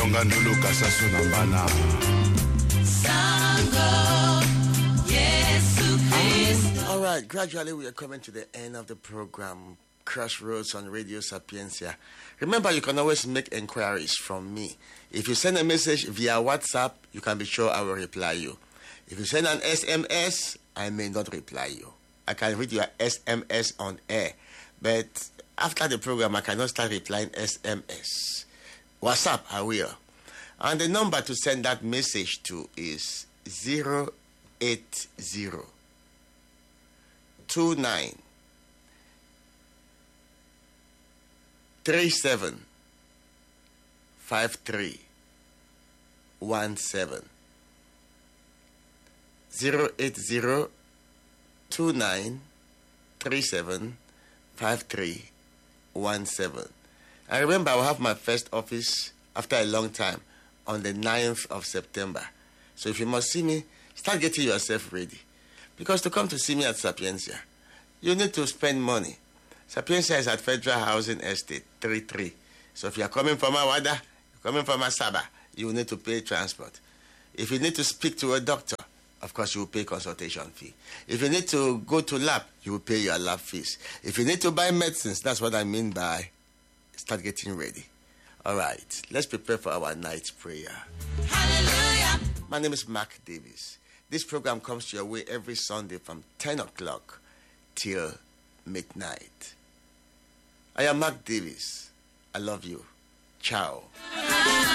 Tonga Nulu Kasasu Nambana. All right, gradually we are coming to the end of the program, Crossroads on Radio Sapiencia. Remember, you can always make inquiries from me. If you send a message via WhatsApp, you can be sure I will reply you. If you send an SMS, I may not reply you. I can read your SMS on air, but after the program, I cannot start replying SMS. WhatsApp, I will. And the number to send that message to is 080 29 37 53 17 080 29 37 53 17. I remember I will have my first office after a long time on the 9th of September. So if you must see me, start getting yourself ready. Because to come to see me at Sapiencia, you need to spend money. Sapiencia is at Federal Housing Estate, 33. So if you are coming from Awada, coming from Asaba, you will need to pay transport. If you need to speak to a doctor, of course you will pay consultation fee. If you need to go to lab, you will pay your lab fees. If you need to buy medicines, that's what I mean by start getting ready. All right, let's prepare for our night prayer. Hallelujah. My name is Mark Davis. This program comes to your way every Sunday from 10 o'clock till midnight. I am Mark Davis. I love you. Ciao.